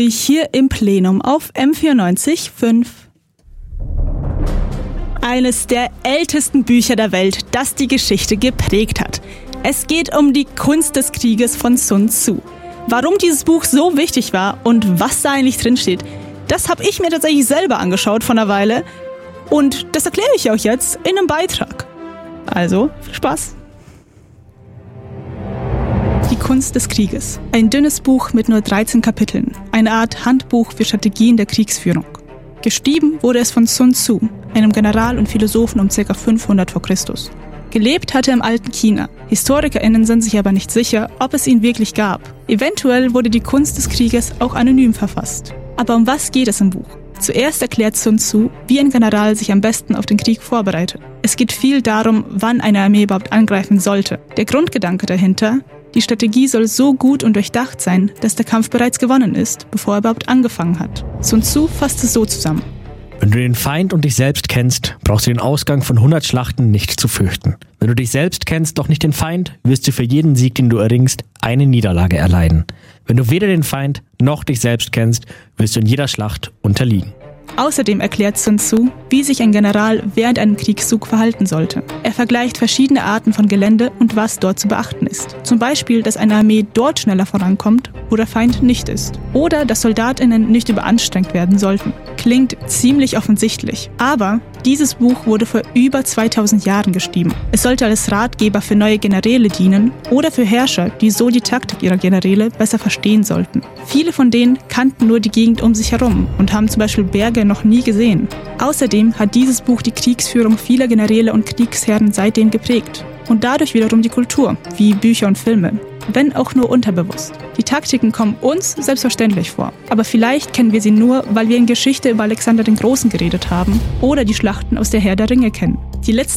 Jury hier im Plenum auf M94.5. Eines der ältesten Bücher der Welt, das die Geschichte geprägt hat. Es geht um die Kunst des Krieges von Sun Tzu. Warum dieses Buch so wichtig war und was da eigentlich drinsteht, das habe ich mir tatsächlich selber angeschaut vor einer Weile. Und das erkläre ich euch jetzt in einem Beitrag. Also, viel Spaß! Die Kunst des Krieges. Ein dünnes Buch mit nur 13 Kapiteln. Eine Art Handbuch für Strategien der Kriegsführung. Geschrieben wurde es von Sun Tzu, einem General und Philosophen um ca. 500 v. Chr. Gelebt hatte er im alten China. HistorikerInnen sind sich aber nicht sicher, ob es ihn wirklich gab. Eventuell wurde die Kunst des Krieges auch anonym verfasst. Aber um was geht es im Buch? Zuerst erklärt Sun Tzu, wie ein General sich am besten auf den Krieg vorbereitet. Es geht viel darum, wann eine Armee überhaupt angreifen sollte. Der Grundgedanke dahinter: die Strategie soll so gut und durchdacht sein, dass der Kampf bereits gewonnen ist, bevor er überhaupt angefangen hat. Sun Tzu fasst es so zusammen. Wenn du den Feind und dich selbst kennst, brauchst du den Ausgang von 100 Schlachten nicht zu fürchten. Wenn du dich selbst kennst, doch nicht den Feind, wirst du für jeden Sieg, den du erringst, eine Niederlage erleiden. Wenn du weder den Feind noch dich selbst kennst, wirst du in jeder Schlacht unterliegen. Außerdem erklärt Sun Tzu, wie sich ein General während einem Kriegszug verhalten sollte. Er vergleicht verschiedene Arten von Gelände und was dort zu beachten ist. Zum Beispiel, dass eine Armee dort schneller vorankommt, wo der Feind nicht ist. Oder dass SoldatInnen nicht überanstrengt werden sollten. Klingt ziemlich offensichtlich. Aber dieses Buch wurde vor über 2000 Jahren geschrieben. Es sollte als Ratgeber für neue Generäle dienen oder für Herrscher, die so die Taktik ihrer Generäle besser verstehen sollten. Viele von denen kannten nur die Gegend um sich herum und haben zum Beispiel Berge noch nie gesehen. Außerdem hat dieses Buch die Kriegsführung vieler Generäle und Kriegsherren seitdem geprägt. Und dadurch wiederum die Kultur, wie Bücher und Filme. Wenn auch nur unterbewusst. Die Taktiken kommen uns selbstverständlich vor. Aber vielleicht kennen wir sie nur, weil wir in Geschichte über Alexander den Großen geredet haben oder die Schlachten aus der Herr der Ringe kennen. Die letzten